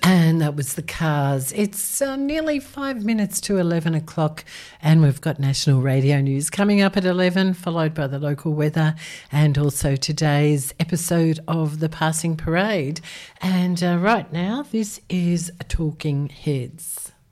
And that was the Cars. It's nearly 5 minutes to 11 o'clock, and we've got national radio news coming up at 11, followed by the local weather and also today's episode of The Passing Parade. And right now, this is Talking Heads.